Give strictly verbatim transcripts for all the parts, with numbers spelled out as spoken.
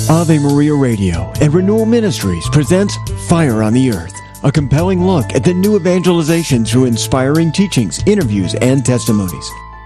Ave Maria Radio and Renewal Ministries presents Fire on the Earth, a compelling look at the new evangelization through inspiring teachings, interviews, and testimonies.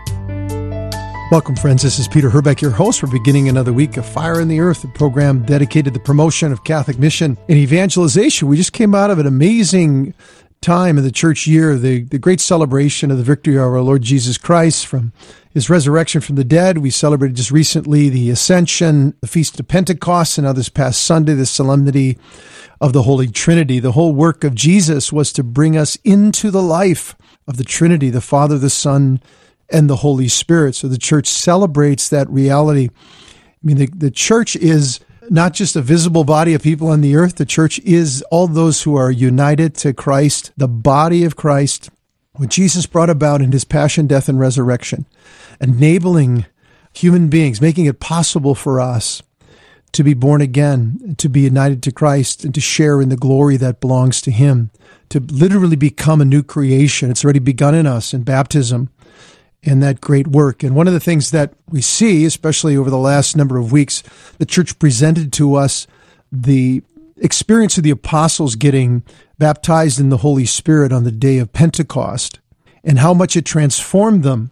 Welcome, friends. This is Peter Herbeck, your host. We're beginning another week of Fire on the Earth, a program dedicated to the promotion of Catholic mission and evangelization. We just came out of an amazing time in the church year, the, the great celebration of the victory of our Lord Jesus Christ from his resurrection from the dead. We celebrated just recently the Ascension, the Feast of Pentecost, and now this past Sunday, the Solemnity of the Holy Trinity. The whole work of Jesus was to bring us into the life of the Trinity, the Father, the Son, and the Holy Spirit. So the church celebrates that reality. I mean, the, the church is not just a visible body of people on the earth. The church is all those who are united to Christ, the body of Christ, what Jesus brought about in his passion, death, and resurrection, enabling human beings, making it possible for us to be born again, to be united to Christ, and to share in the glory that belongs to him, to literally become a new creation. It's already begun in us in baptism and that great work. And one of the things that we see, especially over the last number of weeks, the church presented to us the experience of the apostles getting baptized in the Holy Spirit on the day of Pentecost and how much it transformed them.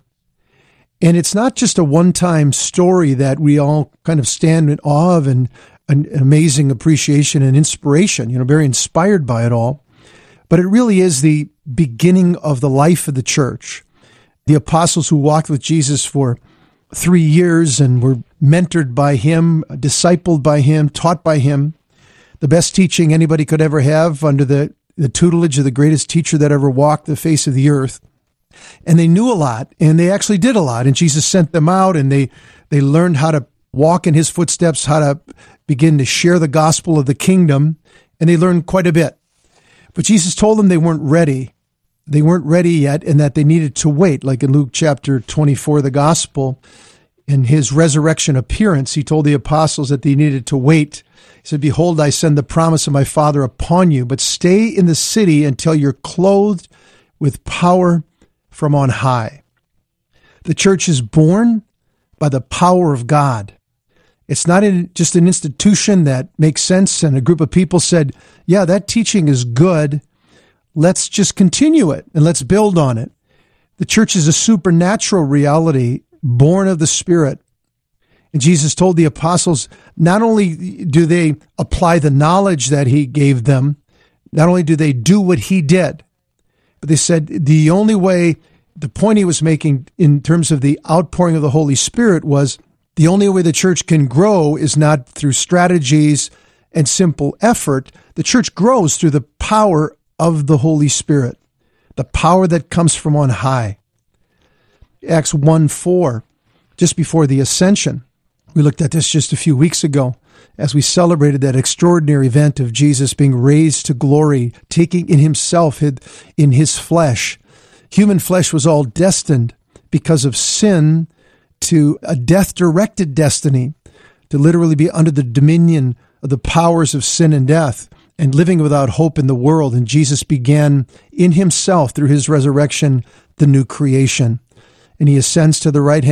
And it's not just a one-time story that we all kind of stand in awe of and an amazing appreciation and inspiration, you know, very inspired by it all. But it really is the beginning of the life of the church. The apostles who walked with Jesus for three years and were mentored by him, discipled by him, taught by him, the best teaching anybody could ever have under the, the tutelage of the greatest teacher that ever walked the face of the earth. And they knew a lot, and they actually did a lot. And Jesus sent them out, and they, they learned how to walk in his footsteps, how to begin to share the gospel of the kingdom, and they learned quite a bit. But Jesus told them they weren't ready. They weren't ready yet, and that they needed to wait. Like in Luke chapter twenty-four, the gospel, in his resurrection appearance, he told the apostles that they needed to wait. He said, "Behold, I send the promise of my Father upon you, but stay in the city until you're clothed with power from on high." The church is born by the power of God. It's not in just an institution that makes sense, and a group of people said, yeah, that teaching is good. Let's just continue it, and let's build on it. The church is a supernatural reality born of the Spirit. And Jesus told the apostles, not only do they apply the knowledge that he gave them, not only do they do what he did, but they said the only way, the point he was making in terms of the outpouring of the Holy Spirit was the only way the church can grow is not through strategies and simple effort. The church grows through the power of the Holy Spirit, the power that comes from on high. Acts one four, just before the Ascension, we looked at this just a few weeks ago as we celebrated that extraordinary event of Jesus being raised to glory, taking in himself, in his flesh. Human flesh was all destined because of sin to a death-directed destiny, to literally be under the dominion of the powers of sin and death and living without hope in the world. And Jesus began in himself, through his resurrection, the new creation. And he ascends to the right hand